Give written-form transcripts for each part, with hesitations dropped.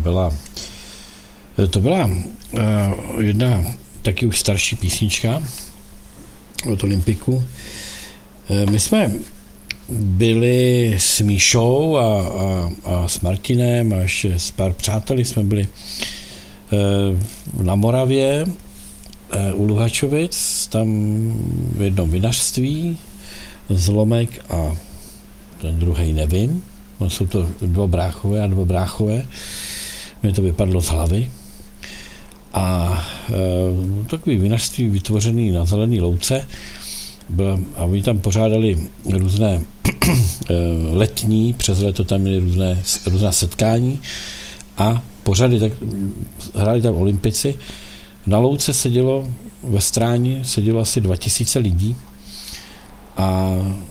To byla jedna taky už starší písnička od Olympiku. My jsme byli s Míšou a s Martinem a ještě s pár přáteli jsme byli na Moravě u Luhačovic, tam v jednom vinařství, Zlomek a ten druhej nevím, jsou to dva bráchové, mě to vypadlo z hlavy. A takový vinařství vytvořený na zelený louce a oni tam pořádali různé letní, přes leto tam měli různá setkání a pořady, tak hráli tam Olympici. Na louce sedělo ve Stráni asi 2000 lidí a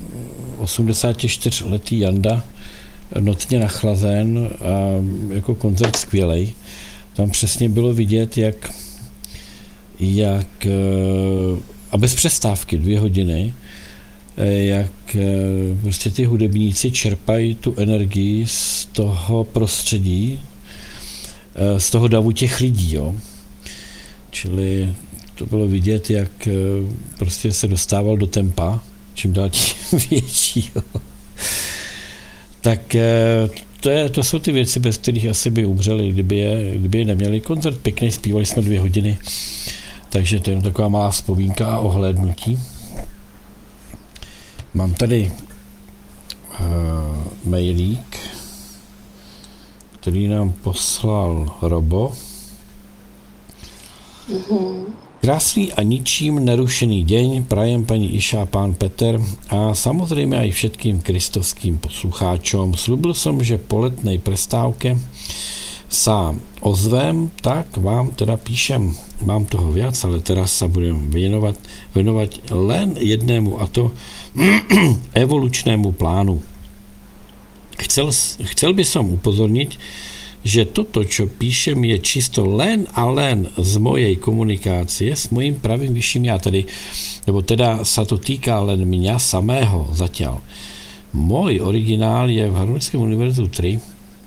84letý Janda notně nachlazen a jako koncert skvělej. Tam přesně bylo vidět, jak a bez přestávky 2 hodiny, jak prostě ty hudebníci čerpají tu energii z toho prostředí, z toho davu těch lidí, jo. Čili to bylo vidět, jak prostě se dostával do tempa, čím dál tím větší, jo. Tak to jsou ty věci, bez kterých asi by umřeli, kdyby je neměli. Koncert pěkný, zpívali jsme 2 hodiny, takže to je taková malá vzpomínka a ohlédnutí. Mám tady mailík, který nám poslal Robo. Krásný a ničím nerušený deň prajem paní Iša a pán Peter a samozřejmě aj všetkým kristovským poslucháčom. Slúbil som, že po letnej prestávke sa ozvem, tak vám teda píšem. Mám toho viac, ale teraz sa budem venovať len jednému, a to evolučnému plánu. Chcel by som upozorniť, že toto, čo píšem, je čisto len a len z mojej komunikácie s mojím pravým vyšším ja, teda sa to týka len mňa samého zatiaľ. Môj originál je v Harmonickom univerzu 3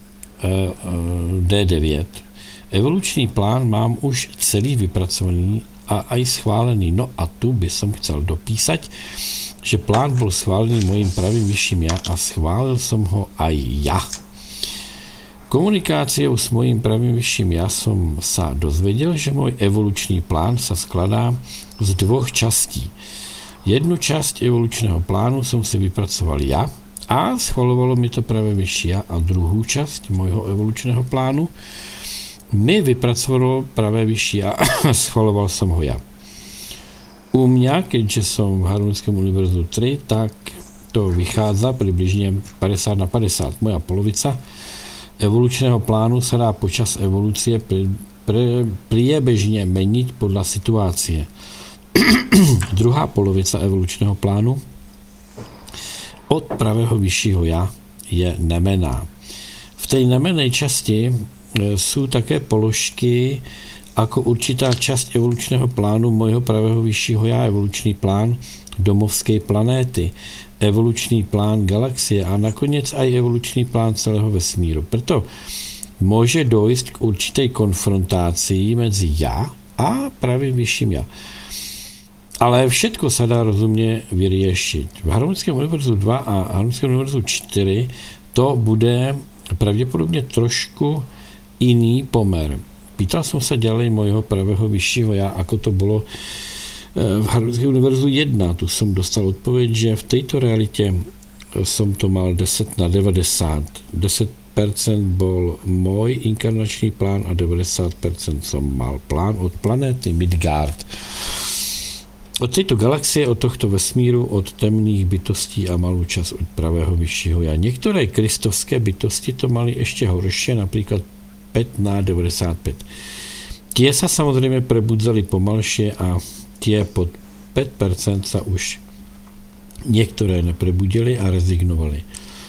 D9. Evolučný plán mám už celý vypracovaný a aj schválený. No a tu by som chcel dopísať, že plán bol schválený mojím pravým vyšším ja a schválil som ho aj ja. Komunikáciou s mojím pravým vyšším ja som sa dozvedel, že môj evolučný plán sa skladá z 2 častí. Jednu časť evolučného plánu som si vypracoval ja a schvalovalo mi to pravé vyšší ja, a druhú časť môjho evolučného plánu mi vypracovalo pravé vyšší ja a schvaloval som ho ja. U mňa, keďže som v Harmonickom univerzu 3, tak to vychádza približne 50/50. Moja polovica evolučného plánu sa dá počas evolúcie priebežne meniť podľa situácie. Druhá polovica evolučného plánu od pravého vyššího ja je nemenná. V tej nemennej časti sú také položky ako určitá časť evolučného plánu mojho pravého vyššího ja, evolučný plán domovskej planéty, evolučný plán galaxie a nakoniec aj evolučný plán celého vesmíru. Preto môže dojsť k určitej konfrontácii medzi ja a pravým vyšším ja. Ale všetko sa dá rozumne vyriešiť. V Harmonickom univerzu 2 a Harmonickom univerzu 4 to bude pravdepodobne trošku iný pomer. Pýtal som sa ďalej mojho pravého vyššího ja, ako to bolo v Harmonickom univerzu 1. Tu som dostal odpoveď, že v tejto realite som to mal 10/90. 10% bol môj inkarnačný plán a 90% som mal plán od planéty Midgard. Od tejto galaxie, od tohto vesmíru, od temných bytostí a malú časť od pravého vyššího ja. Niektoré kristovské bytosti to mali ešte horšie, napríklad 5/95. Tie sa samozrejme prebudzali pomalšie a tie pod 5% sa už niektoré neprebudili a rezignovali.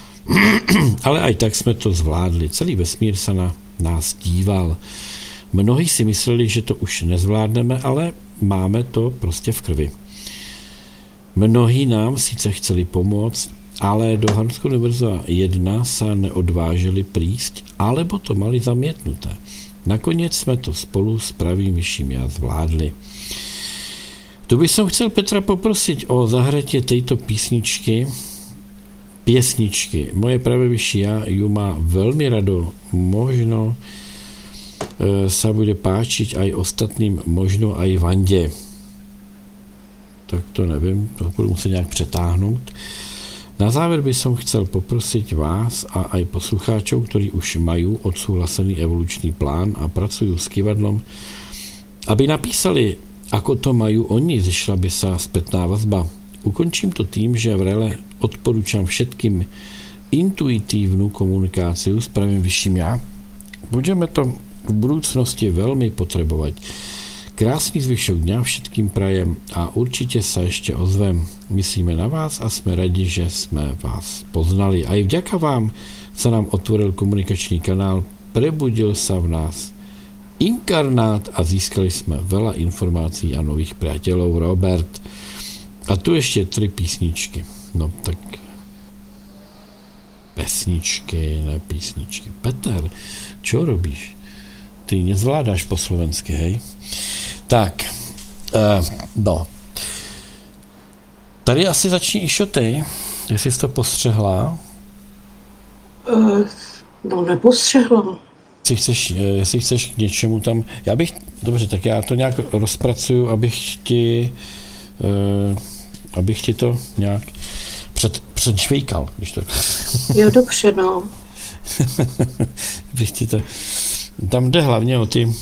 Ale aj tak sme to zvládli. Celý vesmír sa na nás díval. Mnohí si mysleli, že to už nezvládneme, ale máme to prostě v krvi. Mnohí nám sice chceli pomôcť, ale do Harvardského univerzita 1 sa neodvážili prísť, alebo to mali zamietnuté. Nakoniec jsme to spolu s pravým vyšším já zvládli. Tu by som chcel Petra poprosiť o zahratie tejto piesničky. Moje pravé vyšší já ju má veľmi rado. Možno sa bude páčiť aj ostatným, možno aj Vandě. Tak to nevím, to budu muset nějak přetáhnout. Na záver by som chcel poprosiť vás a aj poslucháčov, ktorí už majú odsúhlasený evolučný plán a pracujú s kývadlom, aby napísali, ako to majú oni, zišla by sa spätná vazba. Ukončím to tým, že vrele odporúčam všetkým intuitívnu komunikáciu s pravým vyšším já. Budeme to v budúcnosti veľmi potrebovať. Krásný zvyšok dňa všetkým prajem a určite sa ešte ozvem. Myslíme na vás a sme radi, že sme vás poznali. Aj vďaka vám sa nám otvoril komunikačný kanál, prebudil sa v nás inkarnát a získali sme veľa informácií a nových priateľov. Robert. A tu ešte 3 písničky. No tak pesničky, ne písničky. Peter, čo robíš? Ty nezvládáš po slovensky, hej? Tak, no. Tady asi začni Išo ty, jestli jsi to postřehla. No, nepostřehla. Jestli chceš k něčemu tam, dobře, tak já to nějak rozpracuju, abych ti to nějak předšvejkal, když to... Jo, dobře, no. Abych ti to... Tam jde hlavně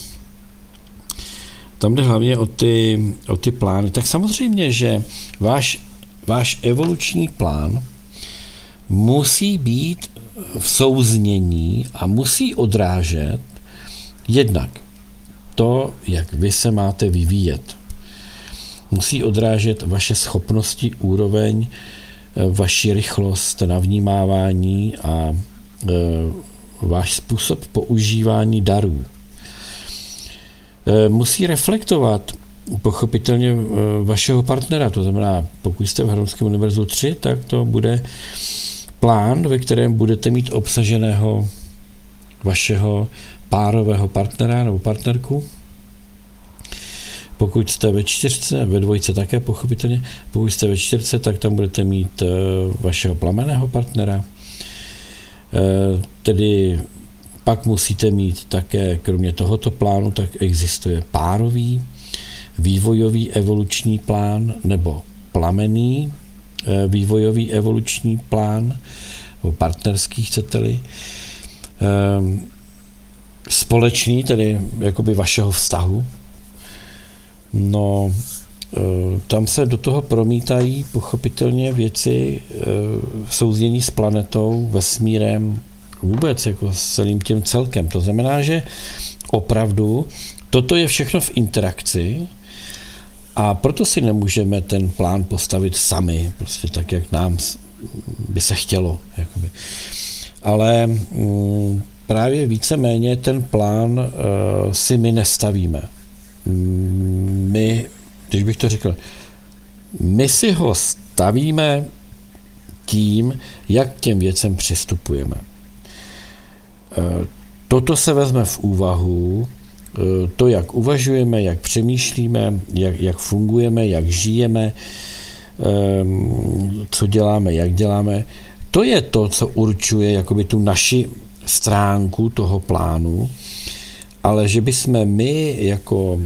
o ty plány. Tak samozřejmě, že váš evoluční plán musí být v souznění a musí odrážet jednak to, jak vy se máte vyvíjet. Musí odrážet vaše schopnosti, úroveň, vaši rychlost navnímávání a váš způsob používání darů. Musí reflektovat pochopitelně vašeho partnera, to znamená, pokud jste v Harvardském univerzu 3, tak to bude plán, ve kterém budete mít obsaženého vašeho párového partnera nebo partnerku. Pokud jste ve 4, ve 2 také pochopitelně, pokud jste ve 4, tak tam budete mít vašeho plamenného partnera. Tedy pak musíte mít také, kromě tohoto plánu, tak existuje párový, vývojový evoluční plán nebo plamenný vývojový evoluční plán, nebo partnerský, chcete-li, společný, tedy jakoby vašeho vztahu. No, tam se do toho promítají pochopitelně věci v souznění s planetou, vesmírem, vůbec jako s celým tím celkem. To znamená, že opravdu toto je všechno v interakci a proto si nemůžeme ten plán postavit sami, prostě tak, jak nám by se chtělo. Jakoby. Ale právě víceméně ten plán si my nestavíme. My, když bych to řekl, my si ho stavíme tím, jak k těm věcem přistupujeme. Toto se vezme v úvahu, to, jak uvažujeme, jak přemýšlíme, jak fungujeme, jak žijeme, co děláme, jak děláme. To je to, co určuje jakoby tu naši stránku toho plánu, ale že bychom my jako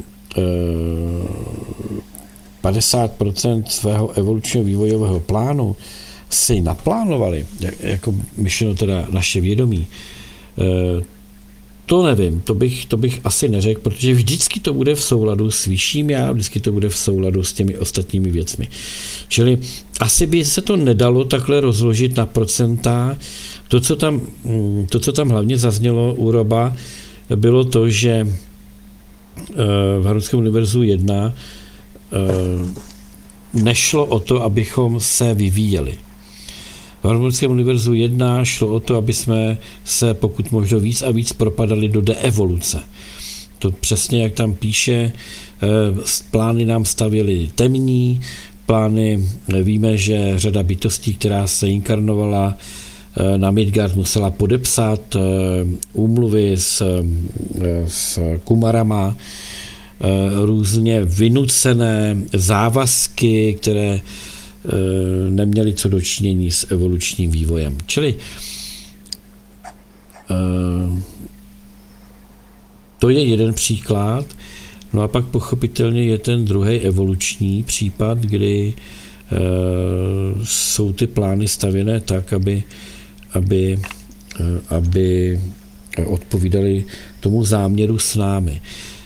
50% svého evolučního vývojového plánu si naplánovali, jako myšleno teda naše vědomí, to nevím, to bych asi neřekl, protože vždycky to bude v souladu s vyšším já, vždycky to bude v souladu s těmi ostatními věcmi. Čili asi by se to nedalo takhle rozložit na procenta. To, co tam hlavně zaznělo u Roba, bylo to, že v Harvardském univerzu 1 nešlo o to, abychom se vyvíjeli. V Harvardském univerzu 1 šlo o to, aby jsme se pokud možno víc a víc propadali do deevoluce. To přesně, jak tam píše, plány nám stavěli temní, plány. Víme, že řada bytostí, která se inkarnovala na Midgard, musela podepsat úmluvy s Kumarama, různě vynucené závazky, které neměly co dočinění s evolučním vývojem. Čili to je jeden příklad. No a pak pochopitelně je ten druhý evoluční případ, kdy jsou ty plány stavěné tak, aby odpovídali tomu záměru s námi.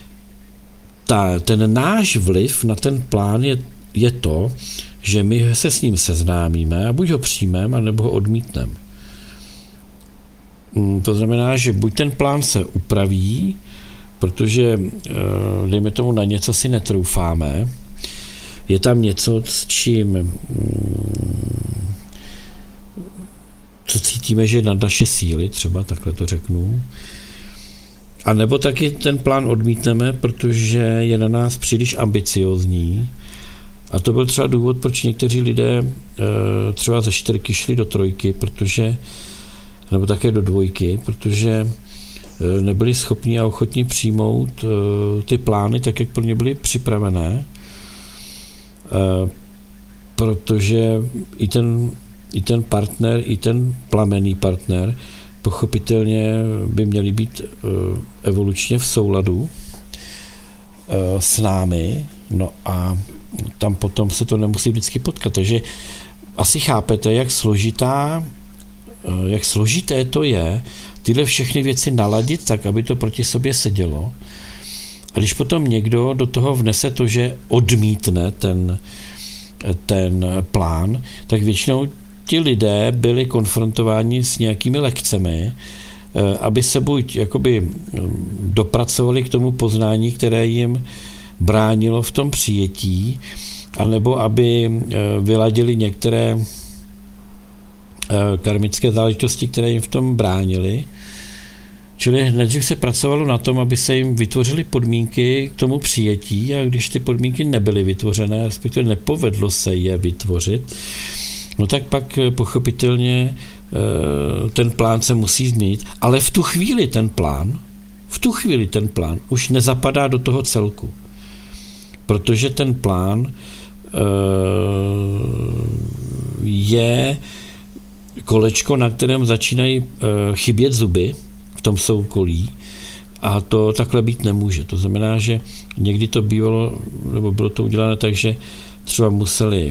Ten náš vliv na ten plán je to, že my se s ním seznámíme a buď ho přijmeme, anebo ho odmítneme. To znamená, že buď ten plán se upraví, protože, dejme tomu, na něco si netroufáme, je tam něco, s čím co cítíme, že je nad naše síly, třeba takhle to řeknu, a nebo taky ten plán odmítneme, protože je na nás příliš ambiciózní. A to byl třeba důvod, proč někteří lidé třeba ze 4 šli do 3, nebo také do 2, protože nebyli schopni a ochotni přijmout ty plány tak, jak pro ně byly připravené, protože i ten partner, i ten plamenný partner pochopitelně by měli být evolučně v souladu s námi, no a tam potom se to nemusí vždycky potkat. Takže asi chápete, jak složité to je tyhle všechny věci naladit tak, aby to proti sobě sedělo. A když potom někdo do toho vnese to, že odmítne ten plán, tak většinou ti lidé byli konfrontováni s nějakými lekcemi, aby se buď jakoby dopracovali k tomu poznání, které jim bránilo v tom přijetí, anebo aby vyladili některé karmické záležitosti, které jim v tom bránily. Čili nejdřív se pracovalo na tom, aby se jim vytvořily podmínky k tomu přijetí, a když ty podmínky nebyly vytvořené, respektive nepovedlo se je vytvořit, no tak pak pochopitelně ten plán se musí změnit, ale v tu chvíli ten plán už nezapadá do toho celku, protože ten plán je kolečko, na kterém začínají chybět zuby v tom soukolí, a to takhle být nemůže. To znamená, že někdy to bývalo, nebo bylo to udělané tak, že třeba museli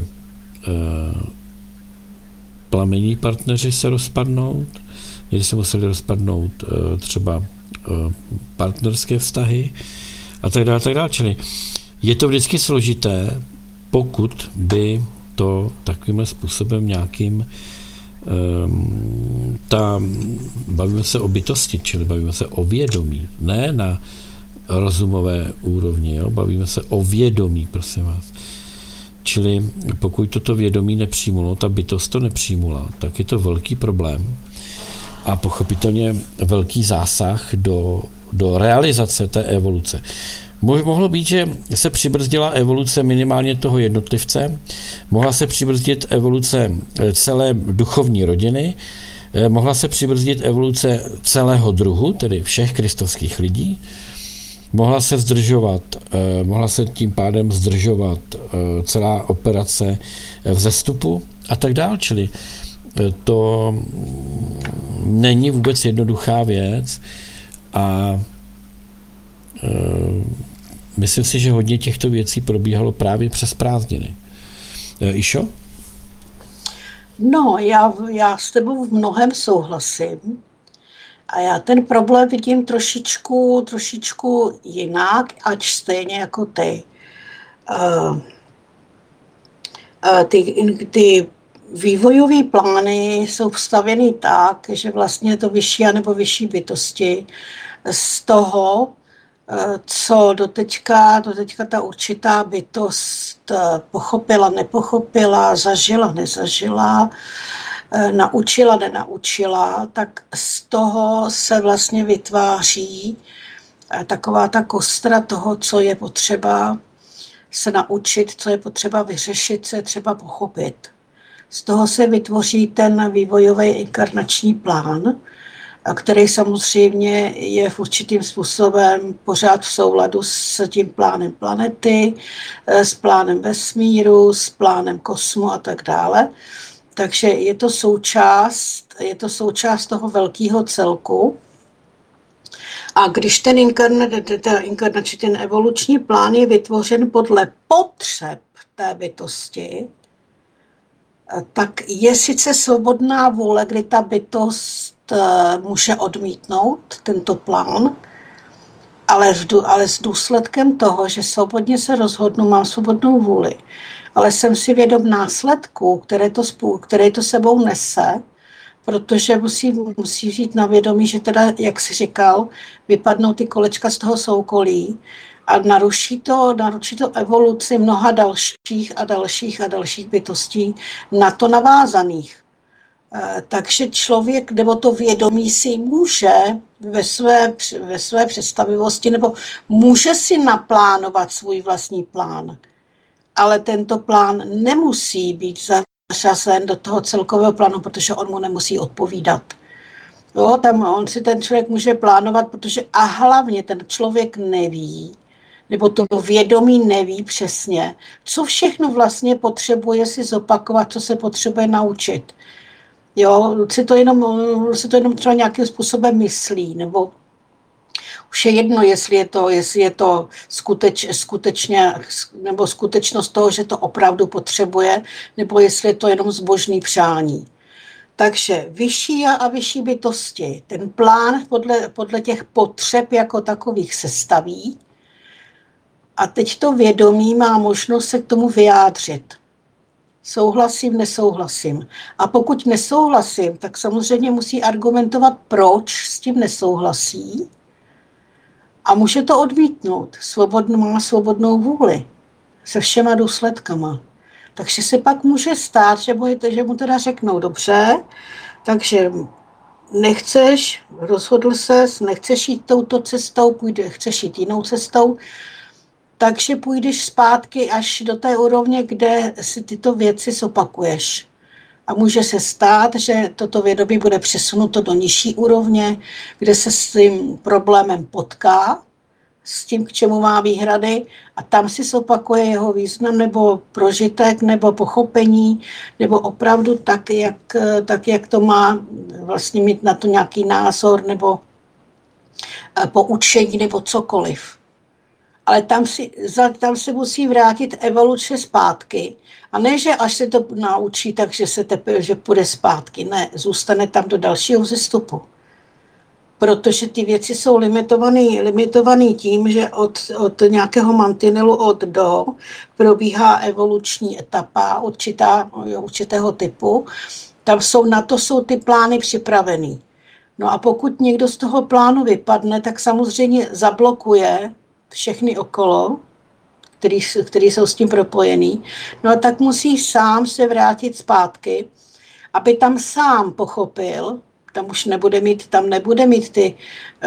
plamenní partneři se rozpadnout, někdy se museli rozpadnout třeba partnerské vztahy a tak dále. Čili je to vždycky složité, pokud by to takovým způsobem nějakým bavíme se o bytosti, čili bavíme se o vědomí, ne na rozumové úrovni, jo? Bavíme se o vědomí, prosím vás. Čili pokud toto vědomí nepřijmulo, ta bytost to nepřijmula, tak je to velký problém a pochopitelně velký zásah do realizace té evoluce. Mohlo být, že se přibrzdila evoluce minimálně toho jednotlivce, mohla se přibrzdit evoluce celé duchovní rodiny, mohla se přibrzdit evoluce celého druhu, tedy všech kristovských lidí, mohla se tím pádem zdržovat celá operace vzestupu a tak dále. Čili to není vůbec jednoduchá věc a myslím si, že hodně těchto věcí probíhalo právě přes prázdniny. Išo? No, já s tebou v mnohem souhlasím. A já ten problém vidím trošičku jinak, ač stejně jako ty. Ty vývojové plány jsou vstavěny tak, že vlastně to vyšší anebo vyšší bytosti z toho, co doteďka ta určitá bytost pochopila, nepochopila, zažila, nezažila, naučila, nenaučila, tak z toho se vlastně vytváří taková ta kostra toho, co je potřeba se naučit, co je potřeba vyřešit, co je třeba pochopit. Z toho se vytvoří ten vývojový inkarnační plán, který samozřejmě je v určitým způsobem pořád v souladu s tím plánem planety, s plánem vesmíru, s plánem kosmu a tak dále. Takže je to součást toho velkého celku. A když ten evoluční plán je vytvořen podle potřeb té bytosti, tak je sice svobodná vůle, kdy ta bytost může odmítnout tento plán, ale s důsledkem toho, že svobodně se rozhodnu, mám svobodnou vůli, ale jsem si vědom následků, které to sebou nese, protože musí žít na vědomí, že teda, jak jsi říkal, vypadnou ty kolečka z toho soukolí a naruší to evoluci mnoha dalších bytostí na to navázaných. Takže člověk nebo to vědomí si může ve své představivosti nebo může si naplánovat svůj vlastní plán, ale tento plán nemusí být zařazen do toho celkového plánu, protože on mu nemusí odpovídat. Jo, tam on si ten člověk může plánovat, a hlavně ten člověk neví, nebo to vědomí neví přesně, co všechno vlastně potřebuje si zopakovat, co se potřebuje naučit. Jo, si to jenom třeba nějakým způsobem myslí, nebo už je jedno, jestli je to skutečně, nebo skutečnost toho, že to opravdu potřebuje, nebo jestli je to jenom zbožný přání. Takže vyšší a vyšší bytosti ten plán podle těch potřeb jako takových sestaví a teď to vědomí má možnost se k tomu vyjádřit. Souhlasím, nesouhlasím. A pokud nesouhlasím, tak samozřejmě musí argumentovat, proč s tím nesouhlasí. A může to odmítnout. Má svobodnou vůli se všema důsledkama. Takže se pak může stát, že mu teda řeknou, dobře, takže rozhodl ses, nechceš jít touto cestou, chceš jít jinou cestou, takže půjdeš zpátky až do té úrovně, kde si tyto věci zopakuješ. A může se stát, že toto vědomí bude přesunuto do nižší úrovně, kde se s tím problémem potká, s tím, k čemu má výhrady, a tam si zopakuje jeho význam nebo prožitek nebo pochopení, nebo opravdu tak, jak to má vlastně mít na to nějaký názor nebo poučení nebo cokoliv. Ale tam se musí vrátit evoluce zpátky. A ne, že až se to naučí, takže že půjde zpátky. Ne, zůstane tam do dalšího vzestupu. Protože ty věci jsou limitovaný tím, že od nějakého mantinelu od do probíhá evoluční etapa určitého typu. Na to jsou ty plány připravený. No a pokud někdo z toho plánu vypadne, tak samozřejmě zablokuje všechny okolo, který jsou s tím propojený. No a tak musí sám se vrátit zpátky, aby tam sám pochopil, tam nebude mít ty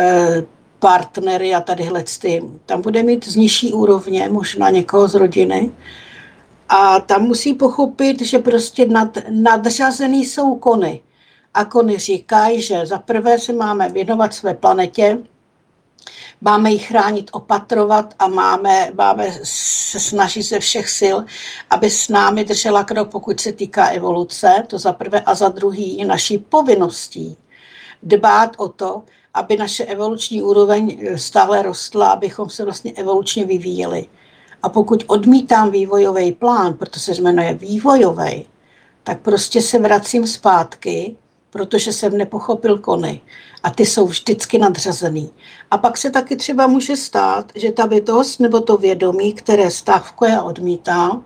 partnery a tam bude mít z nižší úrovně, možná někoho z rodiny. A tam musí pochopit, že prostě nadřazený jsou kony. A kony říkají, že za prvé se máme věnovat své planetě, máme ji chránit, opatrovat a máme se snažit ze všech sil, aby s námi držela krok, pokud se týká evoluce, to za prvé, a za druhý je naší povinností dbát o to, aby naše evoluční úroveň stále rostla, abychom se vlastně evolučně vyvíjeli. A pokud odmítám vývojový plán, protože se jmenuje vývojový, tak prostě se vracím zpátky, protože jsem nepochopil kony. A ty jsou vždycky nadřazený. A pak se taky třeba může stát, že ta bytost nebo to vědomí, které stávkuje a odmítá,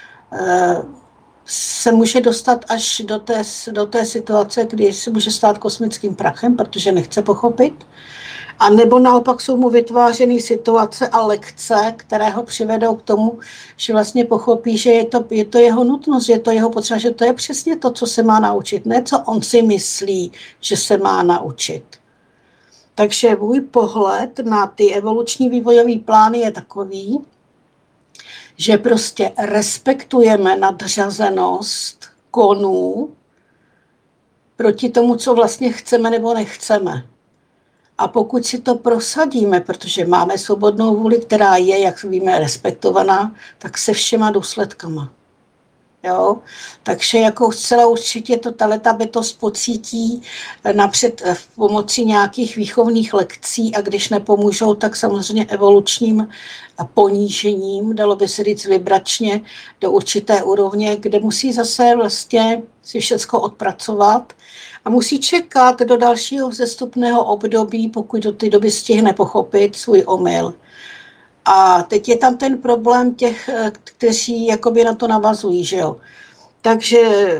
se může dostat až do té situace, kdy se může stát kosmickým prachem, protože nechce pochopit. A nebo naopak jsou mu vytvářeny situace a lekce, které ho přivedou k tomu, že vlastně pochopí, že je to jeho nutnost, že je to jeho potřeba, že to je přesně to, co se má naučit, ne co on si myslí, že se má naučit. Takže můj pohled na ty evoluční vývojové plány je takový, že prostě respektujeme nadřazenost konů proti tomu, co vlastně chceme nebo nechceme. A pokud si to prosadíme, protože máme svobodnou vůli, která je, jak víme, respektovaná, tak se všema důsledkama. Jo? Takže jako zcela určitě to ta bytost pocítí napřed v pomoci nějakých výchovných lekcí a když nepomůžou, tak samozřejmě evolučním ponížením, dalo by se říct vibračně, do určité úrovně, kde musí zase vlastně si všechno odpracovat a musí čekat do dalšího vzestupného období, pokud do té doby stihne pochopit svůj omyl. A teď je tam ten problém těch, kteří jakoby na to navazují, že jo. Takže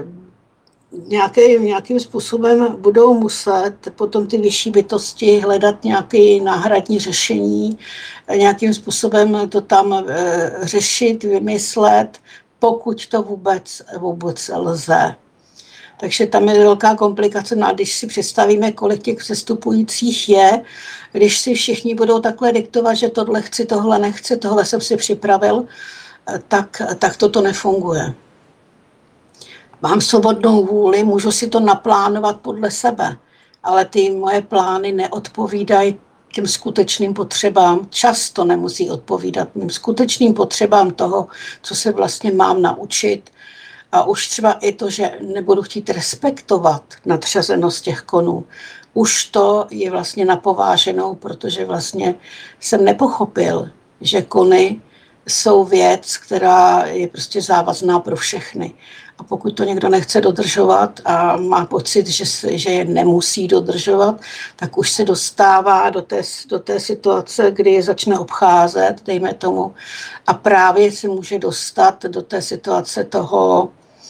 nějakým způsobem budou muset potom ty vyšší bytosti hledat nějaké náhradní řešení, nějakým způsobem to tam řešit, vymyslet, pokud to vůbec lze. Takže tam je velká komplikace. No a když si představíme, kolik těch přestupujících je, když si všichni budou takhle diktovat, že tohle chci, tohle nechci, tohle jsem si připravil, tak toto nefunguje. Mám svobodnou vůli, můžu si to naplánovat podle sebe, ale ty moje plány neodpovídají těm skutečným potřebám, často nemusí odpovídat mým skutečným potřebám toho, co se vlastně mám naučit. A už třeba i to, že nebudu chtít respektovat nadřazenost těch konů, už to je vlastně napováženou, protože vlastně jsem nepochopil, že kony jsou věc, která je prostě závazná pro všechny. A pokud to někdo nechce dodržovat a má pocit, že je nemusí dodržovat, tak už se dostává do té situace, kdy je začne obcházet, dejme tomu, a právě se může dostat do té situace toho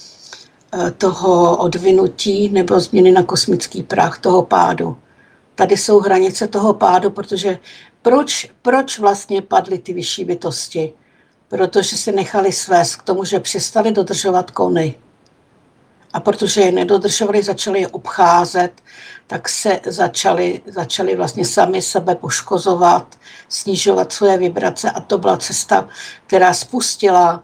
odvinutí nebo změny na kosmický prach, toho pádu. Tady jsou hranice toho pádu, protože proč vlastně padly ty vyšší bytosti? Protože se nechali svést k tomu, že přestali dodržovat kony. A protože je nedodržovali, začali je obcházet, tak se začali vlastně sami sebe poškozovat, snižovat svoje vibrace a to byla cesta, která spustila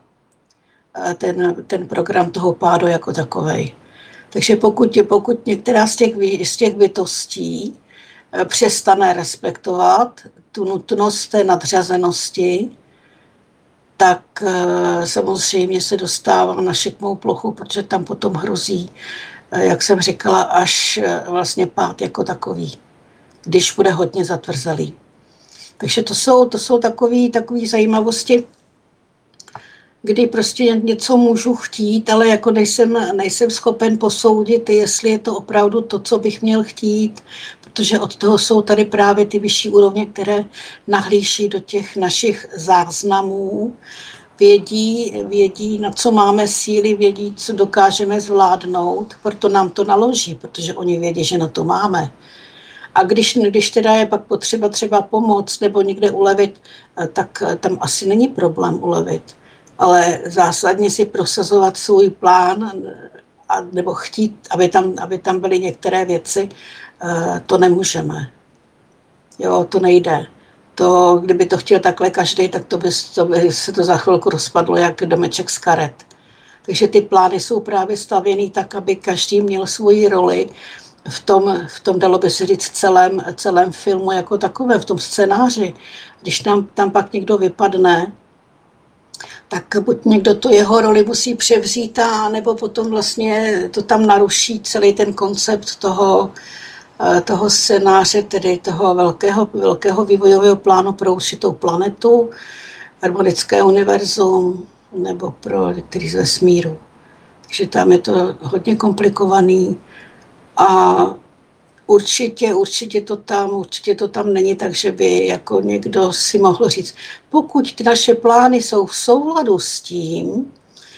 ten program toho pádu jako takovej. Takže pokud některá z těch bytostí přestane respektovat tu nutnost té nadřazenosti, tak samozřejmě se dostává na šikmou plochu, protože tam potom hrozí, jak jsem říkala, až vlastně pád jako takový, když bude hodně zatvrzelý. Takže to jsou takové zajímavosti, kdy prostě něco můžu chtít, ale jako nejsem schopen posoudit, jestli je to opravdu to, co bych měl chtít, protože od toho jsou tady právě ty vyšší úrovně, které nahlíží do těch našich záznamů, vědí, na co máme síly, vědí, co dokážeme zvládnout, proto nám to naloží, protože oni vědí, že na to máme. A když teda je pak potřeba třeba pomoct nebo někde ulevit, tak tam asi není problém ulevit. Ale zásadně si prosazovat svůj plán nebo chtít, aby tam byly některé věci, to nemůžeme. Jo, to nejde. To, kdyby to chtěl takhle každý, tak to by se to za chvilku rozpadlo jak domeček z karet. Takže ty plány jsou právě stavěný tak, aby každý měl svoji roli v tom dalo by se říct celém filmu jako takové, v tom scénáři. Když tam pak někdo vypadne, tak buď někdo tu jeho roli musí převzít, a nebo potom vlastně to tam naruší celý ten koncept toho scénáře, tedy toho velkého vývojového plánu pro určitou planetu, harmonické univerzum nebo pro některý z vesmíru. Takže tam je to hodně komplikovaný a určitě to tam není, takže by jako někdo si mohl říct, pokud ty naše plány jsou v souladu s tím,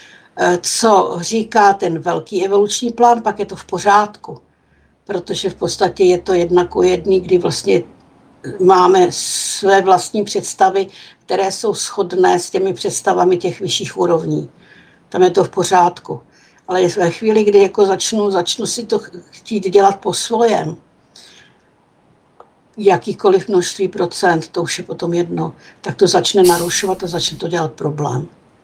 co říká ten velký evoluční plán, pak je to v pořádku. Protože v podstatě je to 1:1, kdy vlastně máme své vlastní představy, které jsou shodné s těmi představami těch vyšších úrovní. Tam je to v pořádku. Ale ve chvíli, kdy jako začnu si to chtít dělat po svojem, jakýkoliv množství procent, to už je potom jedno, tak to začne narušovat a začne to dělat problém.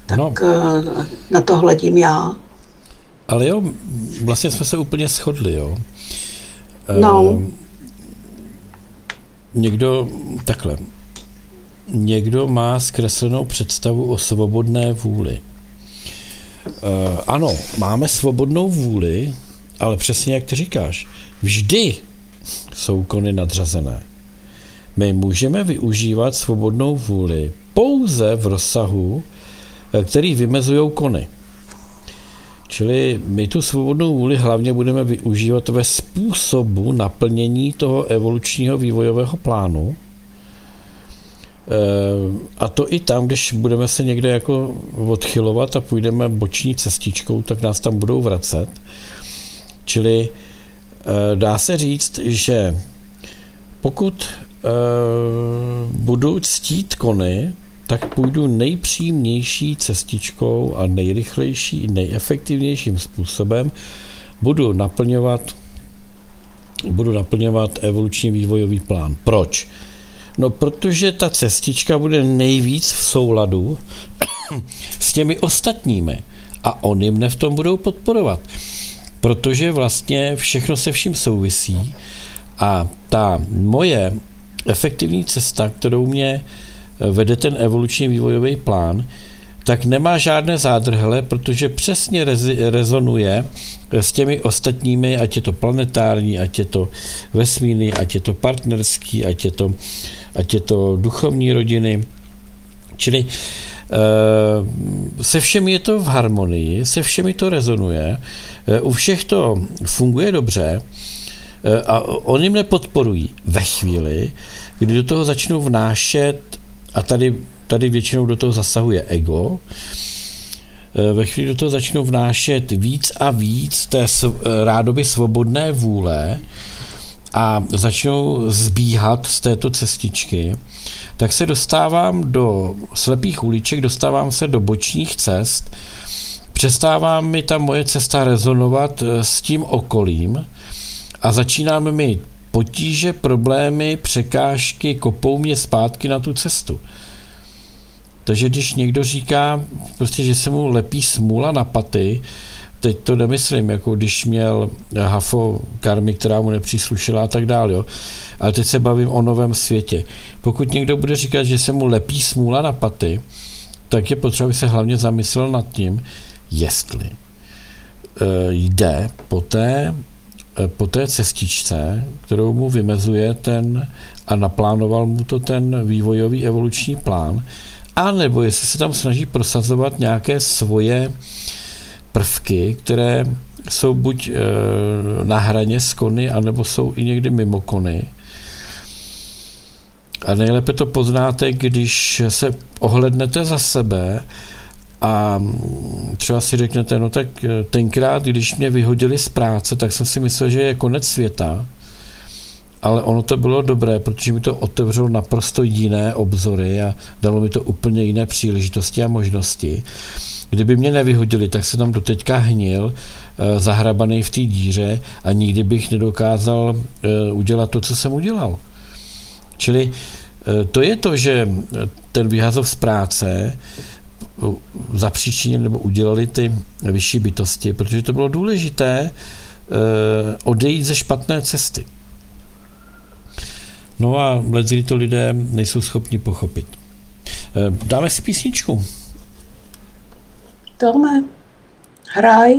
Tak na to hledím já. Ale jo, vlastně jsme se úplně shodli, jo. No. Někdo má zkreslenou představu o svobodné vůli. Ano, máme svobodnou vůli, ale přesně jak ty říkáš, vždy jsou kony nadřazené. My můžeme využívat svobodnou vůli pouze v rozsahu, který vymezují kony. Čili my tu svobodnou vůli hlavně budeme využívat ve způsobu naplnění toho evolučního vývojového plánu. A to i tam, když budeme se někde jako odchylovat a půjdeme boční cestičkou, tak nás tam budou vracet. Čili dá se říct, že pokud budu ctít kony, tak půjdu nejpřímější cestičkou a nejrychlejší, nejefektivnějším způsobem. Budu naplňovat evoluční vývojový plán. Proč? No, protože ta cestička bude nejvíc v souladu s těmi ostatními a oni mne v tom budou podporovat. Protože vlastně všechno se vším souvisí a ta moje efektivní cesta, kterou mě vede ten evoluční vývojový plán, tak nemá žádné zádrhele, protože přesně rezonuje s těmi ostatními, ať je to planetární, ať je to vesmírný, ať je to partnerský, ať je to duchovní rodiny. Čili se všemi je to v harmonii, se všemi to rezonuje, u všech to funguje dobře a oni mě podporují ve chvíli, kdy do toho začnou vnášet, a tady většinou do toho zasahuje ego, ve chvíli do toho začnou vnášet víc a víc té rádoby svobodné vůle a začnou zbíhat z této cestičky, tak se dostávám do slepých uliček, dostávám se do bočních cest, přestává mi ta moje cesta rezonovat s tím okolím a začínáme mi potíže, problémy, překážky, kopou mě zpátky na tu cestu. Takže když někdo říká, prostě, že se mu lepí smůla na paty, teď to nemyslím, jako když měl hafo karmy, která mu nepříslušela a tak dále, jo. Ale teď se bavím o novém světě. Pokud někdo bude říkat, že se mu lepí smůla na paty, tak je potřeba, aby se hlavně zamyslel nad tím, jestli jde po té cestičce, kterou mu vymezuje a naplánoval mu to ten vývojový evoluční plán, anebo jestli se tam snaží prosazovat nějaké svoje prvky, které jsou buď na hraně s kony, anebo jsou i někdy mimo kony. A nejlépe to poznáte, když se ohlednete za sebe a třeba si řeknete, no tak tenkrát, když mě vyhodili z práce, tak jsem si myslel, že je konec světa, ale ono to bylo dobré, protože mi to otevřelo naprosto jiné obzory a dalo mi to úplně jiné příležitosti a možnosti. Kdyby mě nevyhodili, tak jsem tam doteďka hnil, zahrabaný v té díře a nikdy bych nedokázal udělat to, co jsem udělal. Čili to je to, že ten vyhazov z práce zapříčinili nebo udělali ty vyšší bytosti, protože to bylo důležité odejít ze špatné cesty. No a leckdy to lidé nejsou schopni pochopit. Dáme si písničku. Tome, hraj.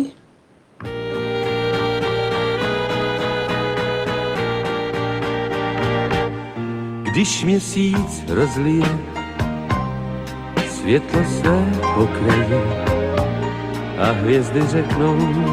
Když měsíc rozlije světlo své okraje a hvězdy řeknou